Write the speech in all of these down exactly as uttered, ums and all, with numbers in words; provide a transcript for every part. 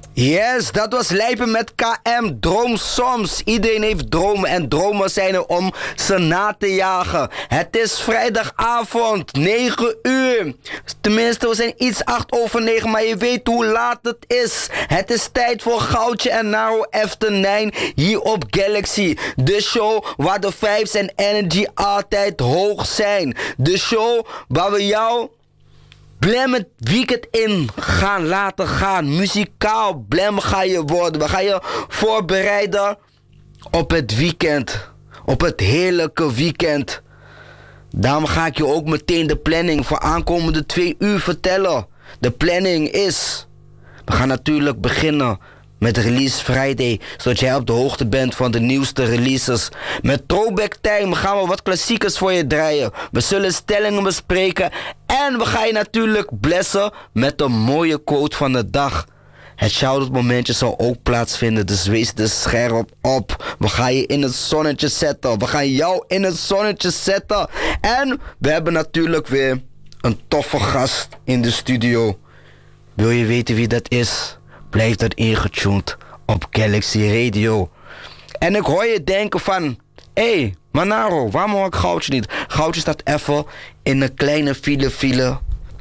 Yes, dat was Lijpen met K M. Droom soms. Iedereen heeft dromen en dromen zijn er om ze na te jagen. Het is vrijdagavond, negen uur. Tenminste, we zijn iets acht over negen, maar je weet hoe laat het is. Het is tijd voor Goudje en Naro After nine hier op Galaxy. De show waar de vibes en energy altijd hoog zijn. De show waar we jou Blam het weekend in gaan laten gaan. Muzikaal blam ga je worden. We gaan je voorbereiden op het weekend. Op het heerlijke weekend. Daarom ga ik je ook meteen de planning voor aankomende twee uur vertellen. De planning is... We gaan natuurlijk beginnen met Release Friday, zodat jij op de hoogte bent van de nieuwste releases. Met Throwback Time gaan we wat klassiekers voor je draaien. We zullen stellingen bespreken en we gaan je natuurlijk blessen met een mooie quote van de dag. Het shout-out momentje zal ook plaatsvinden, dus wees er scherp op. We gaan je in het zonnetje zetten. We gaan jou in het zonnetje zetten. En we hebben natuurlijk weer een toffe gast in de studio. Wil je weten wie dat is? Blijf dan ingetuned op Galaxy Radio. En ik hoor je denken van... Hé, hey, Manaro, waarom hoor ik Goudje niet? Goudje staat even in een kleine file file.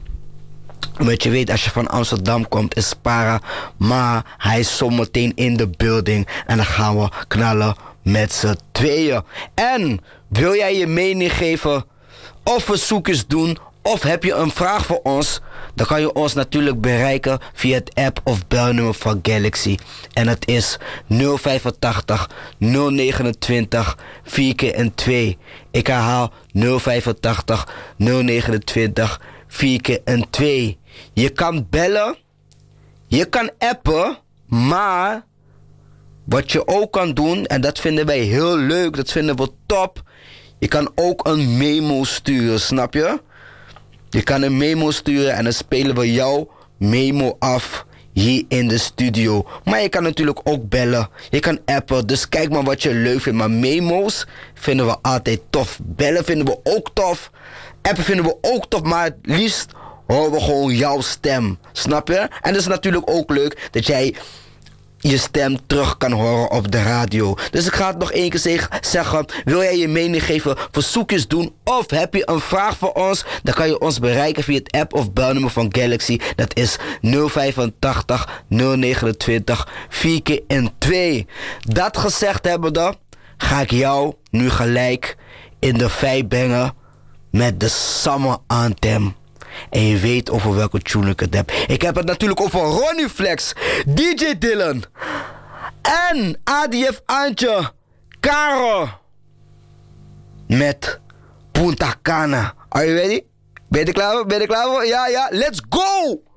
Omdat je weet, als je van Amsterdam komt is para. Maar hij is zometeen in de building. En dan gaan we knallen met z'n tweeën. En wil jij je mening geven? Of verzoekjes doen? Of heb je een vraag voor ons? Dan kan je ons natuurlijk bereiken via het app of belnummer van Galaxy. En het is nul vijfentachtig nul negenentwintig vier keer twee. Ik herhaal nul vijfentachtig nul negenentwintig vier keer twee. Je kan bellen, je kan appen, maar wat je ook kan doen, en dat vinden wij heel leuk, dat vinden we top. Je kan ook een memo sturen, snap je? Je kan een memo sturen en dan spelen we jouw memo af hier in de studio. Maar je kan natuurlijk ook bellen. Je kan appen, dus kijk maar wat je leuk vindt. Maar memo's vinden we altijd tof. Bellen vinden we ook tof. Appen vinden we ook tof, maar het liefst horen we gewoon jouw stem. Snap je? En het is natuurlijk ook leuk dat jij je stem terug kan horen op de radio. Dus ik ga het nog één keer zeg, zeggen. Wil jij je mening geven, verzoekjes doen, of heb je een vraag voor ons? Dan kan je ons bereiken via het app of belnummer van Galaxy. Dat is nul vijfentachtig nul negenentwintig vier keer twee. Dat gezegd hebbende, ga ik jou nu gelijk in de vibe brengen met de Summer Anthem. En je weet over welke tune ik het heb. Ik heb het natuurlijk over Ronnie Flex, D J Dylan en A D F Antje, Caro met Punta Cana. Are you ready? Ben je klaar voor? Ben je klaar voor? Ja, ja. Let's go!